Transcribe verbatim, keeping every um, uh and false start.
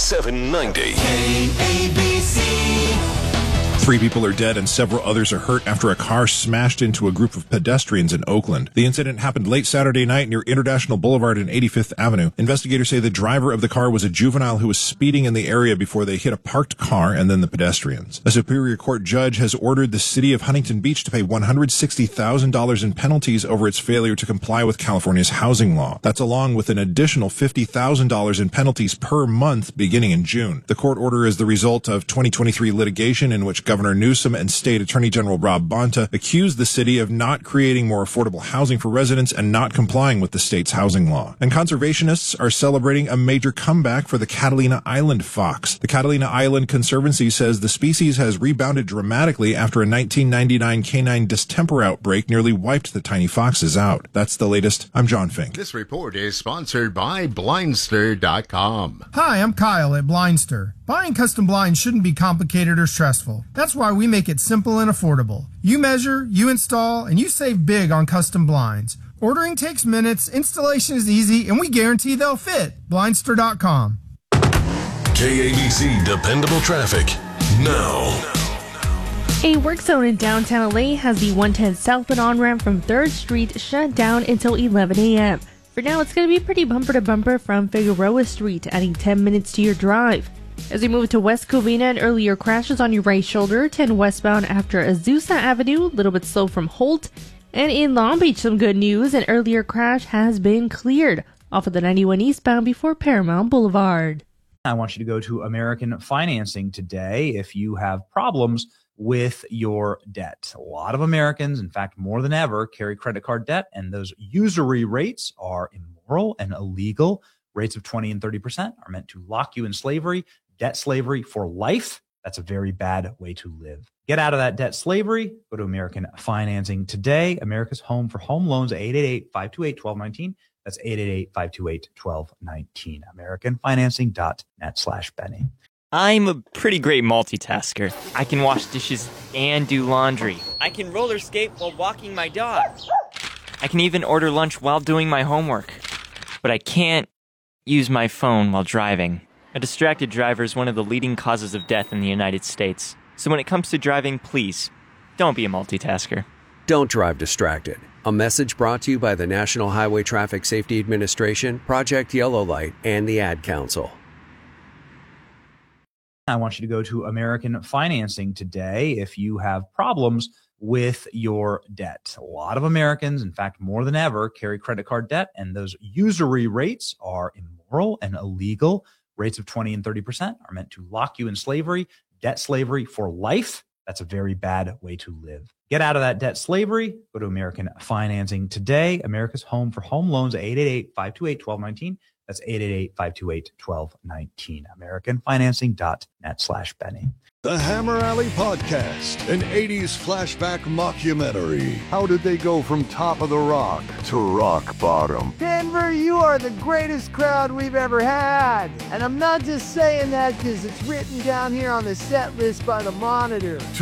seven ninety. K A B C. Three people are dead and several others are hurt after a car smashed into a group of pedestrians in Oakland. The incident happened late Saturday night near International Boulevard and eighty-fifth Avenue. Investigators say the driver of the car was a juvenile who was speeding in the area before they hit a parked car and then the pedestrians. A Superior Court judge has ordered the city of Huntington Beach to pay one hundred sixty thousand dollars in penalties over its failure to comply with California's housing law. That's along with an additional fifty thousand dollars in penalties per month beginning in June. The court order is the result of twenty twenty-three litigation in which Governor Newsom and State Attorney General Rob Bonta accused the city of not creating more affordable housing for residents and not complying with the state's housing law. And conservationists are celebrating a major comeback for the Catalina Island fox. The Catalina Island Conservancy says the species has rebounded dramatically after a nineteen ninety-nine canine distemper outbreak nearly wiped the tiny foxes out. That's the latest. I'm John Fink. This report is sponsored by Blindster dot com. Hi, I'm Kyle at Blindster. Buying custom blinds shouldn't be complicated or stressful. That's why we make it simple and affordable. You measure, you install, and you save big on custom blinds. Ordering takes minutes, installation is easy, and we guarantee they'll fit. Blindster dot com. K A B C Dependable Traffic now. A work zone in downtown L A has the one ten southbound on-ramp from third Street shut down until eleven a.m. For now, it's going to be pretty bumper to bumper from Figueroa Street, adding ten minutes to your drive. As we move to West Covina, and earlier crashes on your right shoulder, ten westbound after Azusa Avenue, a little bit slow from Holt. And in Long Beach, some good news, an earlier crash has been cleared off of the ninety-one eastbound before Paramount Boulevard. I want you to go to American Financing today if you have problems with your debt. A lot of Americans, in fact, more than ever, carry credit card debt, and those usury rates are immoral and illegal. Rates of twenty and thirty percent are meant to lock you in slavery. Debt slavery for life. That's a very bad way to live. Get out of that debt slavery. Go to American Financing today. America's home for home loans at eight eight eight, five two eight, one two one nine. That's eight eight eight, five two eight, one two one nine. American Financing dot net slash Benny. I'm a pretty great multitasker. I can wash dishes and do laundry. I can roller skate while walking my dog. I can even order lunch while doing my homework. But I can't use my phone while driving. A distracted driver is one of the leading causes of death in the United States. So when it comes to driving, please, don't be a multitasker. Don't drive distracted. A message brought to you by the National Highway Traffic Safety Administration, Project Yellow Light, and the Ad Council. I want you to go to American Financing today if you have problems with your debt. A lot of Americans, in fact, more than ever, carry credit card debt, and those usury rates are immoral and illegal. Rates of twenty and thirty percent are meant to lock you in slavery. Debt slavery for life. That's a very bad way to live. Get out of that debt slavery. Go to American Financing today. America's home for home loans at eight eight eight, five two eight, one two one nine. That's eight eight eight, five two eight, one two one nine. American Financing dot net slash Benny. The Hammer Alley Podcast, an eighties flashback mockumentary. How did they go from top of the rock to rock bottom? Denver, you are the greatest crowd we've ever had. And I'm not just saying that because it's written down here on the set list by the Monitor.